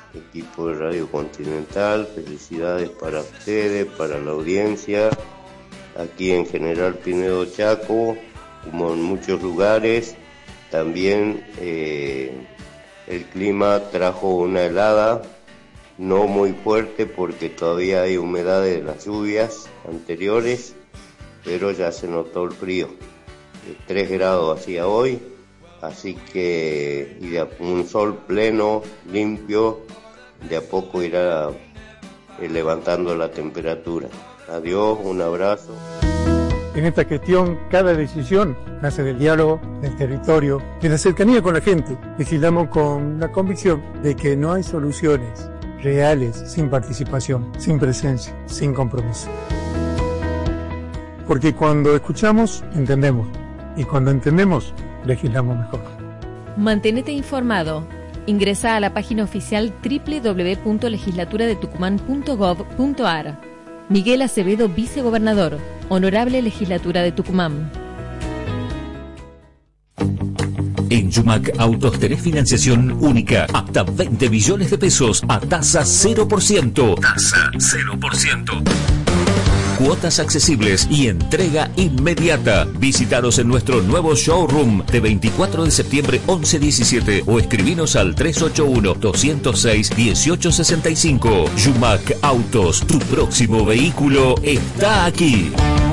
equipo de Radio Continental, felicidades para ustedes, para la audiencia, aquí en General Pinedo Chaco, como en muchos lugares. También el clima trajo una helada, no muy fuerte porque todavía hay humedad de las lluvias anteriores, pero ya se notó el frío. 3 grados hacía hoy, así que un sol pleno, limpio, de a poco irá levantando la temperatura. Adiós, un abrazo. En esta gestión, cada decisión nace del diálogo, del territorio, de la cercanía con la gente. Legislamos con la convicción de que no hay soluciones reales sin participación, sin presencia, sin compromiso. Porque cuando escuchamos, entendemos. Y cuando entendemos, legislamos mejor. Manténete informado. Ingresa a la página oficial www.legislaturadetucumán.gov.ar. Miguel Acevedo, vicegobernador. Honorable Legislatura de Tucumán. En Yumac Autos tenés financiación única, hasta 20 millones de pesos a tasa 0%. Tasa 0%. Cuotas accesibles y entrega inmediata. Visítanos en nuestro nuevo showroom de 24 de septiembre 11-17 o escribinos al 381-206-1865. Yumac Autos, tu próximo vehículo está aquí.